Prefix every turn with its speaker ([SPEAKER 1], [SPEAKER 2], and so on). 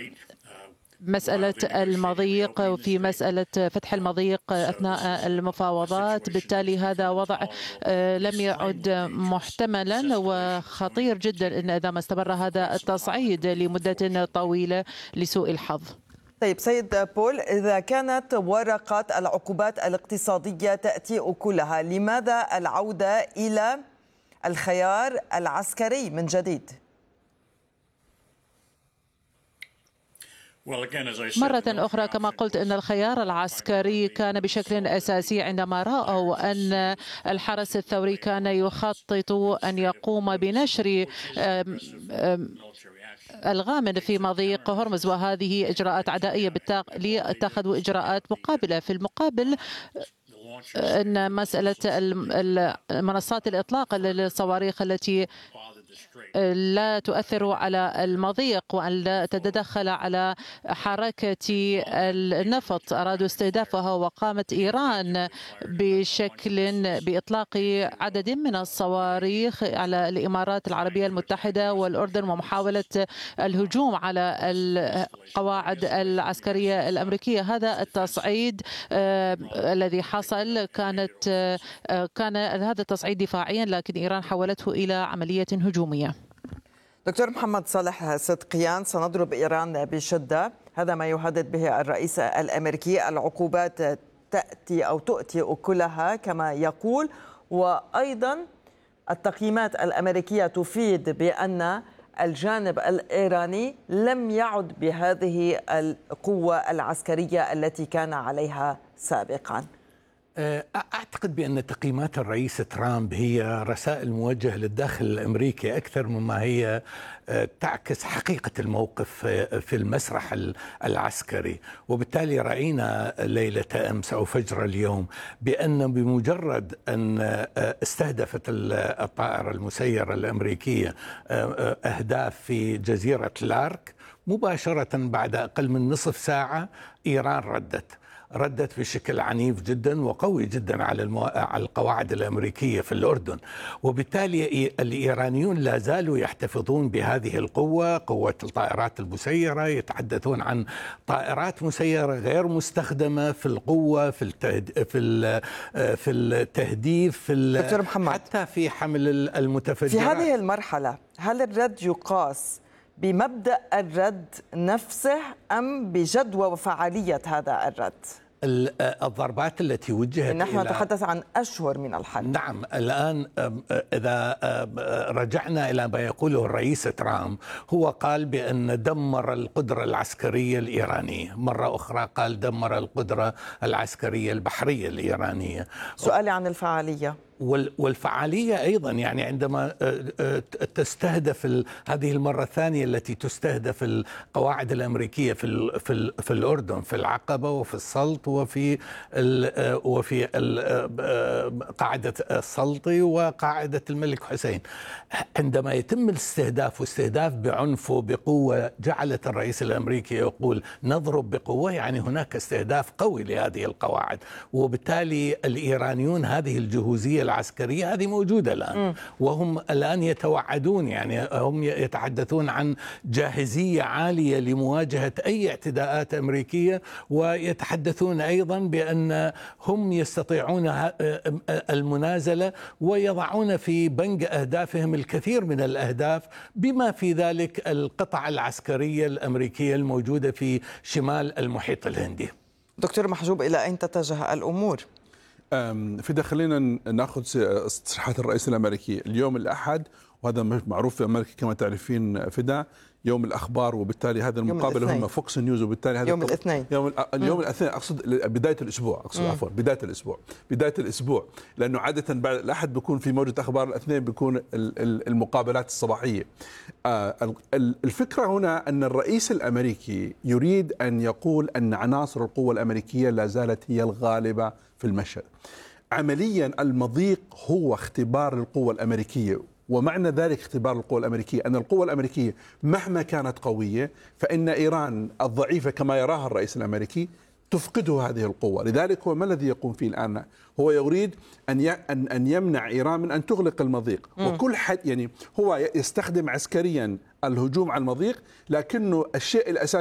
[SPEAKER 1] مسألة المضيق وفي مسألة فتح المضيق أثناء المفاوضات. بالتالي هذا وضع لم يعد محتملا وخطير جدا إن إذا ما استمر هذا التصعيد لمدة طويلة لسوء الحظ.
[SPEAKER 2] طيب سيد بول، إذا كانت ورقة العقوبات الاقتصادية تأتي أكلها، لماذا العودة إلى الخيار العسكري من جديد؟
[SPEAKER 1] مرة أخرى كما قلت أن الخيار العسكري كان بشكل أساسي عندما رأوا أن الحرس الثوري كان يخطط أن يقوم بنشر الغامض في مضيق هرمز، وهذه إجراءات عدائية. بالتالي اتخذوا إجراءات مقابلة. في المقابل أن مسألة منصات الإطلاق للصواريخ التي لا تؤثر على المضيق وأن لا تتدخل على حركة النفط أرادوا استهدافها، وقامت إيران بإطلاق عدد من الصواريخ على الإمارات العربية المتحدة والأردن ومحاولة الهجوم على القواعد العسكرية الأمريكية. هذا التصعيد الذي حصل كان هذا التصعيد دفاعيا، لكن إيران حولته إلى عملية هجومية.
[SPEAKER 2] دكتور محمد صالح صدقيان، سنضرب إيران بشدة، هذا ما يهدد به الرئيس الأمريكي. العقوبات تؤتي أكلها كما يقول، وأيضا التقييمات الأمريكية تفيد بأن الجانب الإيراني لم يعد بهذه القوة العسكرية التي كان عليها سابقا.
[SPEAKER 3] أعتقد بأن تقييمات الرئيس ترامب هي رسائل موجهة للداخل الأمريكي أكثر مما هي تعكس حقيقة الموقف في المسرح العسكري. وبالتالي رأينا ليلة أمس أو فجر اليوم بأن بمجرد أن استهدفت الطائرة المسيرة الأمريكية أهداف في جزيرة لارك، مباشرة بعد أقل من نصف ساعة إيران ردت بشكل عنيف جدا وقوي جدا على القواعد الأمريكية في الأردن. وبالتالي الإيرانيون لا زالوا يحتفظون بهذه القوة، قوة الطائرات المسيرة. يتحدثون عن طائرات مسيرة غير مستخدمة في القوة، في التهديف،
[SPEAKER 2] دكتور محمد،
[SPEAKER 3] حتى في حمل المتفجرات.
[SPEAKER 2] في هذه المرحلة هل الرد يقاس بمبدأ الرد نفسه أم بجدوى وفعالية هذا الرد؟
[SPEAKER 3] الضربات التي وجهت،
[SPEAKER 2] نحن نتحدث عن أشهر من الحرب.
[SPEAKER 3] نعم، الآن إذا رجعنا إلى ما يقوله الرئيس ترامب، هو قال بأن دمر القدرة العسكرية الإيرانية، مرة أخرى قال دمر القدرة العسكرية البحرية الإيرانية.
[SPEAKER 2] سؤالي عن الفعالية.
[SPEAKER 3] والفعالية أيضا، يعني عندما تستهدف هذه المرة الثانية التي تستهدف القواعد الأمريكية في الأردن، في العقبة وفي السلط وفي قاعدة السلطي وقاعدة الملك حسين، عندما يتم الاستهداف واستهداف بعنف وبقوة، جعلت الرئيس الأمريكي يقول نضرب بقوة، يعني هناك استهداف قوي لهذه القواعد. وبالتالي الإيرانيون هذه الجهوزية العسكرية هذه موجودة الآن، وهم الآن يتوعدون، يعني هم يتحدثون عن جاهزية عالية لمواجهة أي اعتداءات أمريكية، ويتحدثون أيضا بأن هم يستطيعون المنازلة ويضعون في بنك أهدافهم الكثير من الأهداف، بما في ذلك القطع العسكرية الأمريكية الموجودة في شمال المحيط الهندي.
[SPEAKER 2] دكتور محجوب، إلى أين تتجه الأمور؟
[SPEAKER 4] فدا خلينا ناخذ تصريحات الرئيس الامريكي اليوم الاحد، وهذا معروف في امريكا كما تعرفين فدا، يوم الاخبار، وبالتالي هذا المقابله هم فوكس نيوز، وبالتالي هذا
[SPEAKER 2] يوم الاثنين
[SPEAKER 4] اليوم الاثنين اقصد بدايه الاسبوع، عفوا بدايه الاسبوع، لانه عاده بعد الاحد بيكون في موجه اخبار، الاثنين بيكون المقابلات الصباحيه. الفكره هنا ان الرئيس الامريكي يريد ان يقول ان عناصر القوه الامريكيه لا زالت هي الغالبه في المشهد. عمليا المضيق هو اختبار للقوه الامريكيه، ومعنى ذلك اختبار القوى الأمريكية أن القوى الأمريكية مهما كانت قوية فإن إيران الضعيفة كما يراها الرئيس الأمريكي تفقده هذه القوة. لذلك هو ما الذي يقوم فيه الآن؟ هو يريد أن يمنع إيران من أن تغلق المضيق، وكل حد يعني هو يستخدم عسكريا الهجوم على المضيق، لكنه الشيء الأساسي